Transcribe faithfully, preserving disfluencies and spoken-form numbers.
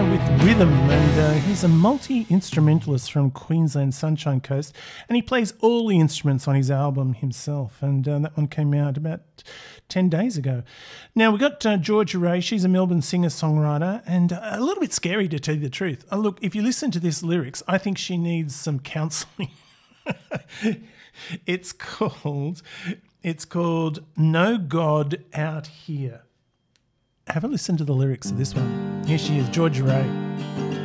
Walker with Rhythm, and uh, he's a multi-instrumentalist from Queensland Sunshine Coast, and he plays all the instruments on his album himself, and uh, that one came out about ten days ago. Now, we've got uh, Georgia Ray. She's a Melbourne singer-songwriter, and uh, a little bit scary, to tell you the truth. Uh, look, if you listen to this lyrics, I think she needs some counselling. It's called, it's called No God Out Here. Have a listen to the lyrics of this one. Here she is, Georgia Ray.